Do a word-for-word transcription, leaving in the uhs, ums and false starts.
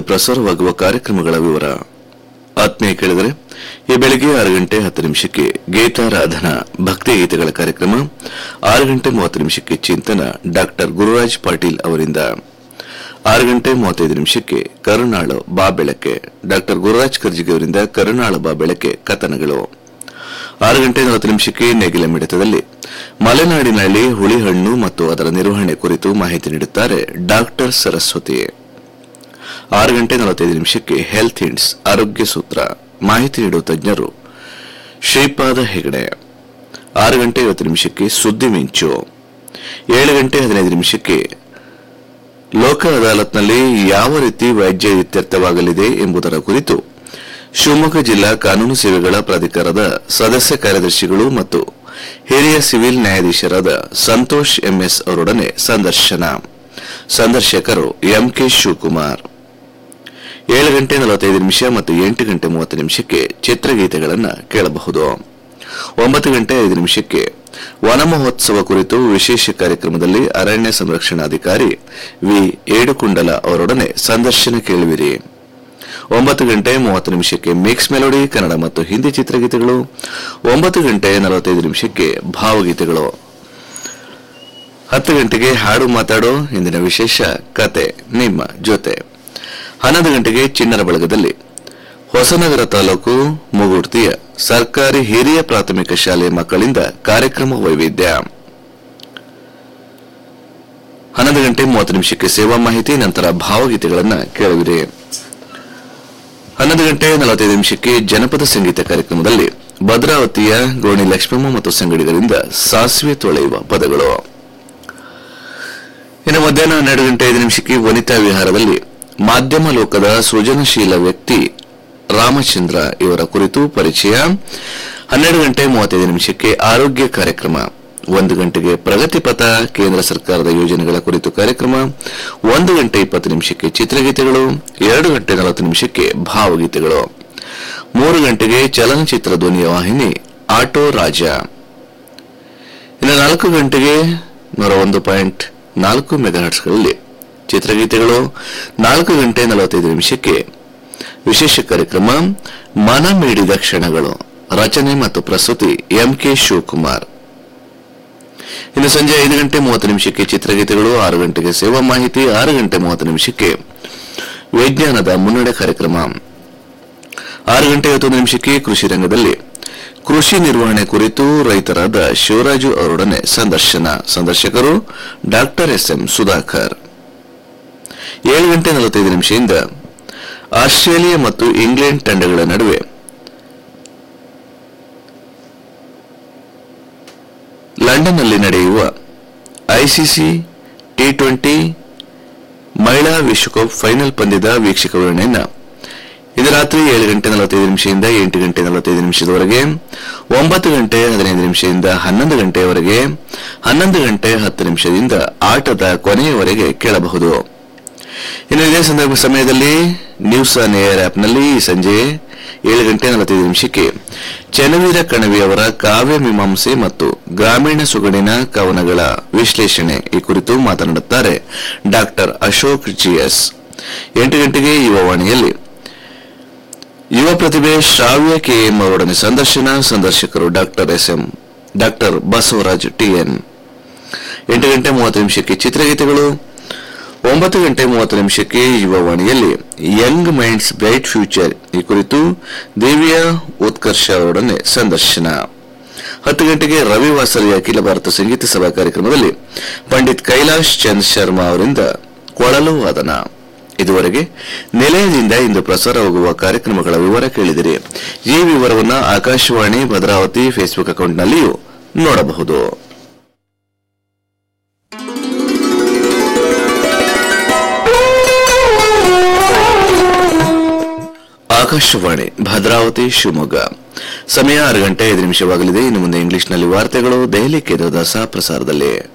ಪ್ರಸಾರವಾಗುವ ಕಾರ್ಯಕ್ರಮಗಳ ವಿವರ. ಆತ್ಮೀಯ ಕೇಳಿದರೆ, ಈ ಬೆಳಗ್ಗೆ ಆರು ಗಂಟೆ ಹತ್ತು ನಿಮಿಷಕ್ಕೆ ಗೀತಾರಾಧನಾ ಭಕ್ತಿ ಗೀತೆಗಳ ಕಾರ್ಯಕ್ರಮ, ಆರು ಗಂಟೆ ಮೂವತ್ತು ನಿಮಿಷಕ್ಕೆ ಚಿಂತನ ಡಾಕ್ಟರ್ ಗುರುರಾಜ್ ಪಾಟೀಲ್ ಅವರಿಂದ, ಆರು ಗಂಟೆ ಮೂವತ್ತೈದು ನಿಮಿಷಕ್ಕೆ ಕರುನಾಳು ಬಾ ಬೆಳಕೆ ಡಾಕ್ಟರ್ ಗುರುರಾಜ್ ಕರ್ಜಿಗೆ ಅವರಿಂದ ಕರುನಾಳು ಬಾ ಬೆಳಕೆ ಕಥನಗಳು, ಆರು ಗಂಟೆ ನಲವತ್ತು ನಿಮಿಷಕ್ಕೆ ನೇಗಿಲ ಮಿಡಿತದಲ್ಲಿ ಮಲೆನಾಡಿನಲ್ಲಿ ಹುಳಿಹಣ್ಣು ಮತ್ತು ಅದರ ನಿರ್ವಹಣೆ ಕುರಿತು ಮಾಹಿತಿ ನೀಡುತ್ತಾರೆ ಡಾಕ್ಟರ್ ಸರಸ್ವತಿ. ಆರು ಗಂಟೆ ನಲವತ್ತೈದು ನಿಮಿಷಕ್ಕೆ ಹೆಲ್ತ್ ಹಿಂಟ್ಸ್ ಆರೋಗ್ಯ ಸೂತ್ರ ಮಾಹಿತಿ ನೀಡುವ ತಜ್ಞರು ಶ್ರೀಪಾದ ಹೆಗಡೆ. ಆರು ಗಂಟೆ ಐವತ್ತು ನಿಮಿಷಕ್ಕೆ ಸುದ್ದಿ ಮಿಂಚು. ಏಳು ಗಂಟೆ ಹದಿನೈದು ನಿಮಿಷಕ್ಕೆ ಲೋಕ ಅದಾಲತ್ನಲ್ಲಿ ಯಾವ ರೀತಿ ವ್ಯಾಜ್ಯ ಇತ್ಯರ್ಥವಾಗಲಿದೆ ಎಂಬುದರ ಕುರಿತು ಶಿವಮೊಗ್ಗ ಜಿಲ್ಲಾ ಕಾನೂನು ಸೇವೆಗಳ ಪ್ರಾಧಿಕಾರದ ಸದಸ್ಯ ಕಾರ್ಯದರ್ಶಿಗಳು ಮತ್ತು ಹಿರಿಯ ಸಿವಿಲ್ ನ್ಯಾಯಾಧೀಶರಾದ ಸಂತೋಷ್ ಎಂಎಸ್ ಅವರೊಡನೆ ಸಂದರ್ಶನ. ಸಂದರ್ಶಕರು ಎಂಕೆ ಶಿವಕುಮಾರ್. ಏಳು ಗಂಟೆ ನಲವತ್ತೈದು ನಿಮಿಷ ಮತ್ತು ಎಂಟು ಗಂಟೆ ಮೂವತ್ತು ನಿಮಿಷಕ್ಕೆ ಚಿತ್ರಗೀತೆಗಳನ್ನು ಕೇಳಬಹುದು. ಒಂಬತ್ತು ಗಂಟೆ ಐದು ನಿಮಿಷಕ್ಕೆ ವನ ಮಹೋತ್ಸವ ಕುರಿತು ವಿಶೇಷ ಕಾರ್ಯಕ್ರಮದಲ್ಲಿ ಅರಣ್ಯ ಸಂರಕ್ಷಣಾಧಿಕಾರಿ ವಿ ಏಡುಕುಂಡಲ ಅವರೊಡನೆ ಸಂದರ್ಶನ ಕೇಳುವಿರಿ. ಒಂಬತ್ತು ಗಂಟೆ ಮೂವತ್ತು ನಿಮಿಷಕ್ಕೆ ಮಿಕ್ಸ್ ಮೆಲೋಡಿ ಕನ್ನಡ ಮತ್ತು ಹಿಂದಿ ಚಿತ್ರಗೀತೆಗಳು. ಒಂಬತ್ತು ಗಂಟೆ ನಲವತ್ತೈದು ನಿಮಿಷಕ್ಕೆ ಭಾವಗೀತೆಗಳು. ಹತ್ತು ಗಂಟೆಗೆ ಹಾಡು ಮಾತಾಡೋ ಇಂದಿನ ವಿಶೇಷ ಕತೆ ನಿಮ್ಮ ಜೊತೆ. ಹನ್ನೊಂದು ಗಂಟೆಗೆ ಚಿಣ್ಣರ ಬಳಗದಲ್ಲಿ ಹೊಸನಗರ ತಾಲೂಕು ಮುಗುಡ್ತಿಯ ಸರ್ಕಾರಿ ಹಿರಿಯ ಪ್ರಾಥಮಿಕ ಶಾಲೆ ಮಕ್ಕಳಿಂದ ಕಾರ್ಯಕ್ರಮ ವೈವಿಧ್ಯ. ಹನ್ನೊಂದು ಗಂಟೆ ಮೂವತ್ತು ನಿಮಿಷಕ್ಕೆ ಸೇವಾ ಮಾಹಿತಿ, ನಂತರ ಭಾವಗೀತೆಗಳನ್ನು ಕೇಳುವಿರಿ. ಹನ್ನೊಂದು ಗಂಟೆ ನಲವತ್ತೈದು ನಿಮಿಷಕ್ಕೆ ಜನಪದ ಸಂಗೀತ ಕಾರ್ಯಕ್ರಮದಲ್ಲಿ ಭದ್ರಾವತಿಯ ಗೋಣಿ ಲಕ್ಷ್ಮಮ್ಮ ಮತ್ತು ಸಂಗಡಿಗರಿಂದ ಸಾಸಿವೆ ತೊಳೆಯುವ ಪದಗಳು. ಇನ್ನು ಮಧ್ಯಾಹ್ನ ಹನ್ನೆರಡು ಗಂಟೆ ಐದು ನಿಮಿಷಕ್ಕೆ ವನಿತಾ ವಿಹಾರದಲ್ಲಿ ಮಾಧ್ಯಮ ಲೋಕದ ಸೃಜನಶೀಲ ವ್ಯಕ್ತಿ ರಾಮಚಂದ್ರ ಇವರ ಕುರಿತು ಪರಿಚಯ. ಹನ್ನೆರಡು ಗಂಟೆ ಮೂವತ್ತೈದು ನಿಮಿಷಕ್ಕೆ ಆರೋಗ್ಯ ಕಾರ್ಯಕ್ರಮ. ಒಂದು ಗಂಟೆಗೆ ಪ್ರಗತಿ ಪಥ ಕೇಂದ್ರ ಸರ್ಕಾರದ ಯೋಜನೆಗಳ ಕುರಿತು ಕಾರ್ಯಕ್ರಮ. ಒಂದು ಗಂಟೆ ಇಪ್ಪತ್ತು ನಿಮಿಷಕ್ಕೆ ಚಿತ್ರಗೀತೆಗಳು. ಎರಡು ಗಂಟೆ ನಲವತ್ತು ನಿಮಿಷಕ್ಕೆ ಭಾವಗೀತೆಗಳು. ಮೂರು ಗಂಟೆಗೆ ಚಲನಚಿತ್ರ ಧ್ವನಿಯ ವಾಹಿನಿ ಆಟೋ ರಾಜ. ಇನ್ನು ನಾಲ್ಕು ಗಂಟೆಗೆ ನೂರ ಒಂದು ಪಾಯಿಂಟ್ ನಾಲ್ಕು ಮೆಗಾಹರ್ಟ್ಸ್ಗಳಲ್ಲಿ ಚಿತ್ರಗೀತೆಗಳು. ನಾಲ್ಕು ಗಂಟೆ ನಲವತ್ತೈದು ನಿಮಿಷಕ್ಕೆ ವಿಶೇಷ ಕಾರ್ಯಕ್ರಮ ಮನ ಮೀಡಿದ ಕ್ಷಣಗಳು. ರಚನೆ ಮತ್ತು ಪ್ರಸ್ತುತಿ ಎಂಕೆ ಶಿವಕುಮಾರ್. ಇನ್ನು ಸಂಜೆ ಐದು ಗಂಟೆ ಮೂವತ್ತು ನಿಮಿಷಕ್ಕೆ ಚಿತ್ರಗೀತೆಗಳು. ಆರು ಗಂಟೆಗೆ ಸೇವಾ ಮಾಹಿತಿ. ಆರು ಗಂಟೆ ಮೂವತ್ತು ನಿಮಿಷಕ್ಕೆ ವಿಜ್ಞಾನದ ಮುನ್ನಡೆ ಕಾರ್ಯಕ್ರಮ. ಆರು ಗಂಟೆ ಐವತ್ತೊಂದು ನಿಮಿಷಕ್ಕೆ ಕೃಷಿ ರಂಗದಲ್ಲಿ ಕೃಷಿ ನಿರ್ವಹಣೆ ಕುರಿತು ರೈತರಾದ ಶಿವರಾಜು ಅವರೊಡನೆ ಸಂದರ್ಶನ. ಸಂದರ್ಶಕರು ಡಾಕ್ಟರ್ ಎಸ್ ಎಂ ಸುಧಾಕರ್. ಏಳು ಗಂಟೆ ನಲವತ್ತೈದು ನಿಮಿಷದಿಂದ ಆಸ್ಟ್ರೇಲಿಯಾ ಮತ್ತು ಇಂಗ್ಲೆಂಡ್ ತಂಡಗಳ ನಡುವೆ ಲಂಡನ್ನಲ್ಲಿ ನಡೆಯುವ ಐಸಿಸಿ ಟಿ ಟ್ವೆಂಟಿ ಮಹಿಳಾ ವಿಶ್ವಕಪ್ ಫೈನಲ್ ಪಂದ್ಯದ ವೀಕ್ಷಕ ವಿವರಣೆಯನ್ನು ಇದು ರಾತ್ರಿ ಏಳು ಗಂಟೆ ನಲವತ್ತೈದು ನಿಮಿಷದಿಂದ ಎಂಟು ಗಂಟೆ ನಲವತ್ತೈದು ನಿಮಿಷದವರೆಗೆ, ಒಂಬತ್ತು ಗಂಟೆ ಹದಿನೈದು ನಿಮಿಷದಿಂದ ಹನ್ನೊಂದು ಗಂಟೆಯವರೆಗೆ, ಹನ್ನೊಂದು ಗಂಟೆ ಹತ್ತು ನಿಮಿಷದಿಂದ ಆಟದ ಕೊನೆಯವರೆಗೆ ಕೇಳಬಹುದು. ಇನ್ನು ಇದೇ ಸಂದರ್ಭ ಸಮಯದಲ್ಲಿ ನ್ಯೂಸ್ ಆನ್ ಏರ್ ಆಪ್ನಲ್ಲಿ ಸಂಜೆ ಏಳು ಗಂಟೆ ನಲವತ್ತೈದು ನಿಮಿಷಕ್ಕೆ ಚನ್ನವೀರ ಕಣವಿ ಅವರ ಕಾವ್ಯ ಮೀಮಾಂಸೆ ಮತ್ತು ಗ್ರಾಮೀಣ ಸೊಗಡಿನ ಕವನಗಳ ವಿಶ್ಲೇಷಣೆ ಈ ಕುರಿತು ಮಾತನಾಡುತ್ತಾರೆ ಡಾಕ್ಟರ್ ಅಶೋಕ್ ಜಿಎಸ್. ಎಂಟು ಗಂಟೆಗೆ ಯುವವಾಣಿಯಲ್ಲಿ ಯುವ ಪ್ರತಿಭೆ ಶ್ರಾವ್ಯ ಕೆಎಂ ಅವರೊಡನೆ ಸಂದರ್ಶನ. ಸಂದರ್ಶಕರು doctor S M doctor Basavaraj TN. ಎಂಟು ಗಂಟೆ ಮೂವತ್ತು ನಿಮಿಷಕ್ಕೆ ಚಿತ್ರಗೀತೆಗಳು. ಒಂಬತ್ತು ಗಂಟೆ ಮೂವತ್ತು ನಿಮಿಷಕ್ಕೆ ಯುವವಾಣಿಯಲ್ಲಿ ಯಂಗ್ ಮೈಂಡ್ಸ್ ಬ್ರೈಟ್ ಫ್ಯೂಚರ್ ಈ ಕುರಿತು ದೇವಿಯಾ ಉತ್ಕರ್ಷ ಅವರೊಡನೆ ಸಂದರ್ಶನ. ಹತ್ತು ಗಂಟೆಗೆ ರವಿವಾಸರಿಯ ಅಖಿಲ ಭಾರತ ಸಂಗೀತ ಸಭಾ ಕಾರ್ಯಕ್ರಮದಲ್ಲಿ ಪಂಡಿತ್ ಕೈಲಾಶ್ ಚಂದ್ ಶರ್ಮಾ ಅವರಿಂದ ಕೊಳಲು ವಾದನ. ಇದುವರೆಗೆ ನಿಲಯದಿಂದ ಇಂದು ಪ್ರಸಾರವಾಗುವ ಕಾರ್ಯಕ್ರಮಗಳ ವಿವರ ಕೇಳಿದಿರಿ. ಈ ವಿವರವನ್ನು ಆಕಾಶವಾಣಿ ಭದ್ರಾವತಿ ಫೇಸ್ಬುಕ್ ಅಕೌಂಟ್ನಲ್ಲಿಯೂ ನೋಡಬಹುದು. ಆಕಾಶವಾಣಿ ಭದ್ರಾವತಿ ಶಿವಮೊಗ್ಗ. ಸಮಯ ಆರು ಗಂಟೆ ಐದು ನಿಮಿಷವಾಗಲಿದೆ. ಇನ್ನು ಮುಂದೆ ಇಂಗ್ಲಿಷ್ನಲ್ಲಿ ವಾರ್ತೆಗಳು ದೆಹಲಿ ಕೇಂದ್ರದ ಸಹ ಪ್ರಸಾರದಲ್ಲಿ.